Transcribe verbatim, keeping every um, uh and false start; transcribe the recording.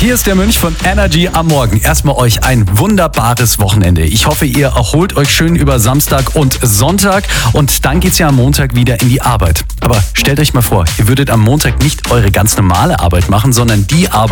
Hier ist der Mönch von Energy am Morgen. Erstmal euch ein wunderbares Wochenende. Ich hoffe, ihr erholt euch schön über Samstag und Sonntag und dann geht's ja am Montag wieder in die Arbeit. Aber stellt euch mal vor, ihr würdet am Montag nicht eure ganz normale Arbeit machen, sondern die Arbeit,